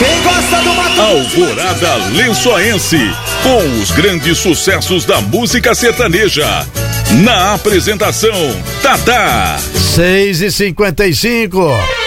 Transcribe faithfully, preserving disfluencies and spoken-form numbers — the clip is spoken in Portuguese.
Quem gosta do Mato Alvorada Lençoense, com os grandes sucessos da música sertaneja. Na apresentação, Tadá. seis e cinquenta e cinco.